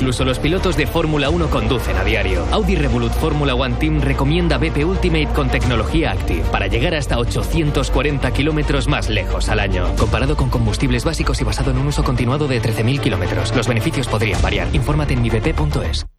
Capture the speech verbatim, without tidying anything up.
Incluso los pilotos de Fórmula uno conducen a diario. Audi Revolut Fórmula One Team recomienda B P Ultimate con tecnología Active para llegar hasta ochocientos cuarenta kilómetros más lejos al año. Comparado con combustibles básicos y basado en un uso continuado de trece mil kilómetros. Los beneficios podrían variar. Infórmate en mi b p punto es.